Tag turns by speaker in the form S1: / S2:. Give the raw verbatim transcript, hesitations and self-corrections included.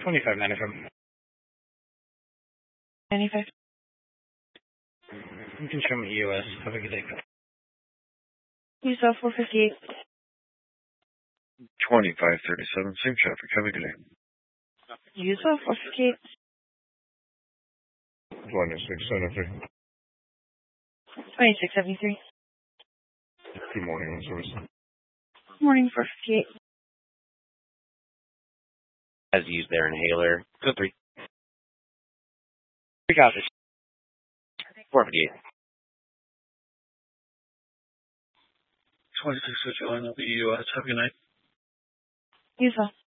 S1: twenty-five ninety-five.
S2: ninety-five.
S1: You can show me U S. Have a good day.
S2: You saw four fifty-eight.
S3: twenty-five thirty-seven, same traffic. Have a good day.
S2: You saw four fifty-eight.
S3: twenty-six seventy-three.
S2: twenty-six seventy-three.
S3: Good morning, on service.
S2: Morning, four fifty-eight.
S4: Has used their inhaler. Go three.
S1: We got this.
S4: four fifty-eight.
S3: twenty-six fifty-one of the U S. Have a good night.
S2: You saw.